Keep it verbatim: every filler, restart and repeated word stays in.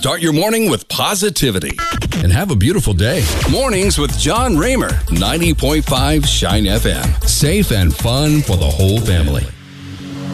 Start your morning with positivity and have a beautiful day. Mornings with John Raymer, ninety point five Shine F M. Safe and fun for the whole family.